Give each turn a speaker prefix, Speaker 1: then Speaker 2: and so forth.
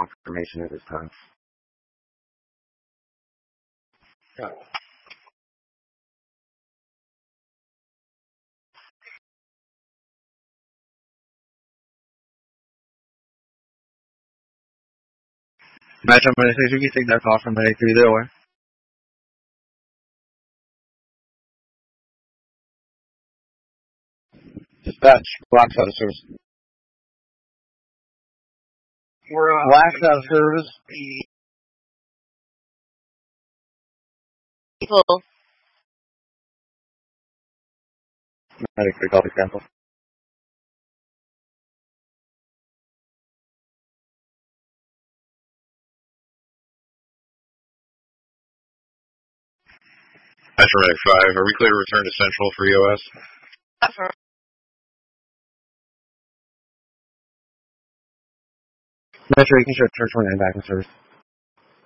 Speaker 1: confirmation at this time.
Speaker 2: Yeah.
Speaker 1: Metro Administration, you take that call from 93 the way.
Speaker 3: Dispatch, blacks out of service.
Speaker 2: We're
Speaker 3: Blacks out of service.
Speaker 4: People.
Speaker 1: Medic 3, call example.
Speaker 5: Metro Medic 5, are we clear to return to Central for EOS?
Speaker 1: Metro, you can show Church 1 and back in service.